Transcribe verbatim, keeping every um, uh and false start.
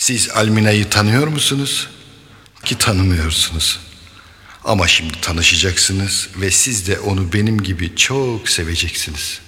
Siz Almina'yı tanıyor musunuz? Ki tanımıyorsunuz. Ama şimdi tanışacaksınız ve siz de onu benim gibi çok seveceksiniz.